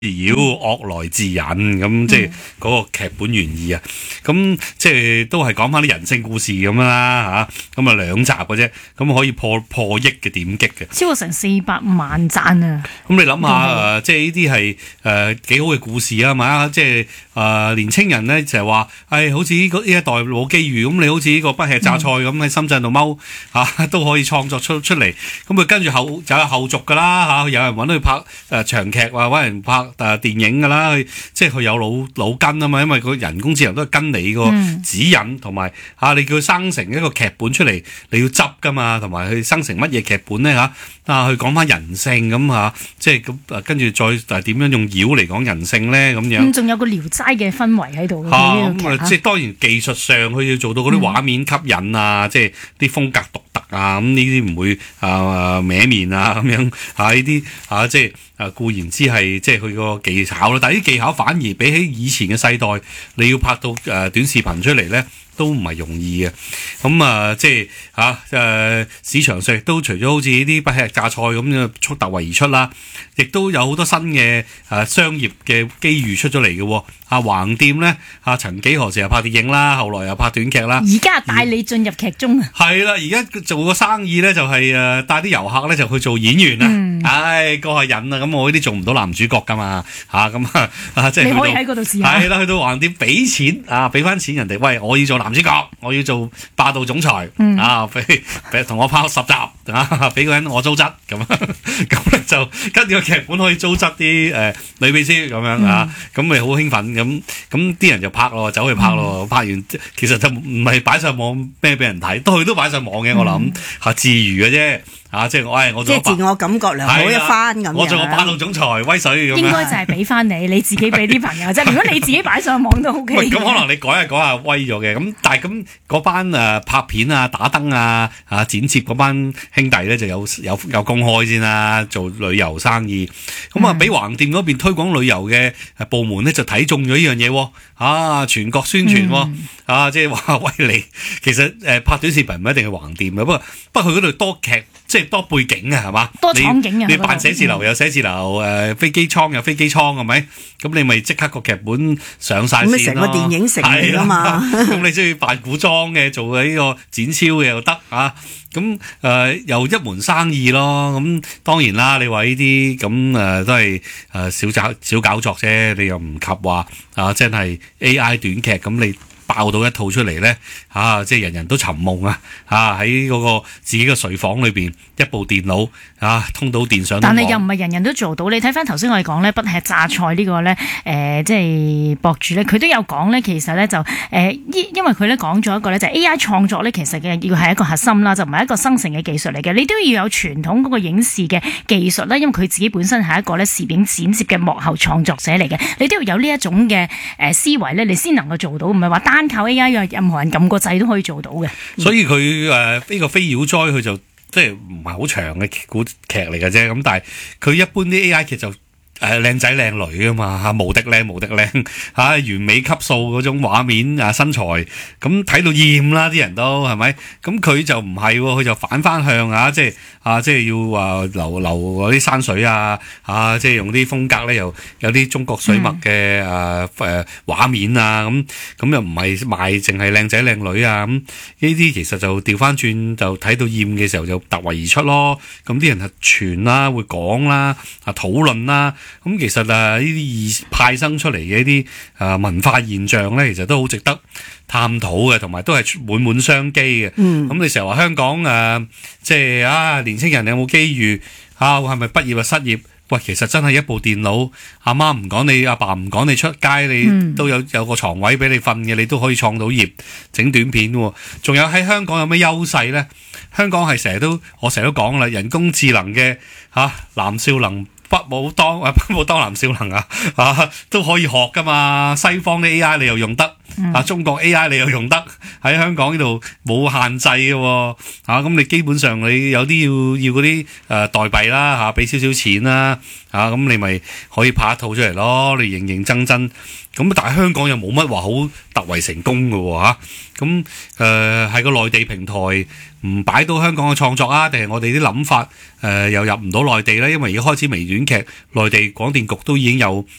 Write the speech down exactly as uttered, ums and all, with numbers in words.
妖惡來自人咁，即係嗰個劇本原意啊。咁即係都係講翻啲人性故事咁啦吓。咁啊兩集嘅啫，咁可以破破億嘅點擊嘅， 超過成四百萬讚啊！ 咁你諗下誒，即係呢啲係誒幾好嘅故事啊嘛。即係誒年青人咧就係話，誒好似呢個呢一代冇機遇，咁你好似呢個不吃榨菜咁喺深圳度踎吓都可以創作出出嚟。咁佢跟住後就有後續噶啦吓，有人搵佢拍誒長劇啊，搵人拍。誒電影㗎啦，即係佢有腦腦筋啊嘛，因為個人工智能都係跟你個指引同埋嚇，你叫佢生成一個劇本出嚟，你要執㗎嘛，同埋佢生成乜嘢劇本咧嚇啊？去講翻人性咁嚇，即係咁跟住再誒點樣用妖嚟講人性咧咁樣。咁仲有個聊齋嘅氛圍喺度。 嚇咁啊，即係當然技術上佢要做到嗰啲畫面吸引啊，即係啲風格獨特啊，咁呢啲唔會啊歪面啊咁樣嚇呢啲嚇，即係誒固然之係即係佢個技巧啦，但係啲技巧反而比起以前嘅世代，你要拍到誒短視頻出嚟咧，都唔係容易嘅。咁啊，即係嚇誒市場上亦都除咗好似呢啲不吃榨菜咁樣速突圍而出啦，亦都有好多新嘅誒商業嘅機遇出咗嚟嘅。啊橫店咧，啊曾幾何時又拍電影啦，後來又拍短劇啦， 而家帶你進入劇中啊！ 係啦，而家做個生意咧就係誒帶啲遊客咧就去做演員啦。嗯、唉，過下癮啊！咁我呢啲做唔到男主角噶嘛嚇咁啊啊！即係你可以喺嗰度試下。 係啦，去到橫店俾錢啊，俾翻錢人哋，喂，我要做男主角，我要做霸道總裁、嗯、啊，俾俾同我拍十集啊，俾個人我租質咁，咁咧就跟住個劇本可以租質啲誒女秘書咁樣啊，咁咪好興奮。咁咁啲人就拍咯，走去拍咯，嗯、拍完其實就唔係擺上網咩俾人睇，都佢都擺上網嘅，我諗嚇自娛嘅啫。啊！即係我係我做， 即係自我感覺良好一番咁樣。 我做個霸道總裁威水咁樣。 應該就係俾翻你，你自己俾啲朋友啫。如果你自己擺上網都 OK。 咁可能你改下改下威咗嘅，咁但係咁嗰班誒拍片啊、打燈啊、啊剪接嗰班兄弟咧就有有有公開先啦，做旅遊生意。咁啊，俾橫店嗰邊推廣旅遊嘅部門咧就睇中咗呢樣嘢，啊全國宣傳喎，嗯、啊即係話喂你，其實誒拍短視頻唔一定係橫店嘅，不過不過佢嗰度多劇。即係多背景啊，係嘛？ 多場景啊！ 你扮寫字樓有寫字樓，誒飛機艙有飛機艙，係咪？咁你咪即刻個劇本上晒線咯。咁成個電影成嚟啊嘛！ 咁你中意扮古裝嘅，做呢個展超嘅又得啊！咁誒又一門生意咯。咁當然啦，你話呢啲咁誒都係誒小搞小搞作啫。你又唔及話啊，真係 A I 短劇咁你。爆到一套出嚟咧，啊！即係人人都尋夢啊！啊喺嗰個自己嘅睡房裏邊，一部電腦啊，通到電上。 但係又唔係人人都做到。你睇翻頭先我哋講咧，不吃榨菜個呢個咧，誒、呃，即係博主咧，佢都有講咧，其實咧就誒，因、呃、因為佢咧講咗一個咧，就係、A I 創作咧，其實嘅要係一個核心啦，就唔係一個生成嘅技術嚟嘅。你都要有傳統嗰個影視嘅技術啦，因為佢自己本身係一個咧攝影剪接嘅幕後創作者嚟嘅。你都要有呢一種嘅誒思維咧，你先能夠做到，唔係話單靠 A I，任何人撳個掣都可以做到嘅。 所以佢誒呢個飛妖災佢就即係唔係好長嘅古劇嚟嘅啫。咁但係佢一般啲 A I 劇就誒靚仔靚女啊嘛嚇，無敵靚無敵靚嚇，完美級數嗰種畫面啊身材，咁睇到厭啦啲人都係咪？咁佢就唔係喎，佢就反翻向啊，即係啊，即係要話流流嗰啲山水啊，啊，即係用啲風格咧，又有啲中國水墨嘅誒誒畫面啊，咁咁又唔係賣淨係靚仔靚女啊，咁呢啲其實就調翻轉就睇到厭嘅時候就突圍而出咯。咁啲人係傳啦，會講啦，啊討論啦。咁其實啊，呢啲派生出嚟嘅一啲啊文化現象咧，其實都好值得探討嘅，同埋都係滿滿商機嘅。咁、嗯、你成日話香港誒、呃，即係啊年青人有冇機遇啊？係咪畢業就失業？喂，其實真係一部電腦，阿媽唔趕你，阿爸唔趕你出街，你都有有個床位俾你瞓嘅，你都可以創到業，整短片喎。仲有喺香港有咩優勢咧？香港係成日都我成日都講啦，人工智能嘅嚇、啊、男少能。不武當啊，不武當男少能啊，啊都可以學噶嘛。西方啲 A I 你又用得，嗯、啊中國 A I 你又用得，喺香港呢度冇限制嘅喎。啊咁你基本上你有啲要要嗰啲誒代幣啦嚇，俾少少錢啦，啊咁你咪可以拍一套出嚟咯。你認認真真咁，但係香港又冇乜話好突圍成功嘅喎嚇。咁誒係個內地平台唔擺到香港嘅創作啊，定係我哋啲諗法誒、呃、又入唔到內地咧？因為而家開始微短劇，內地廣電局都已經有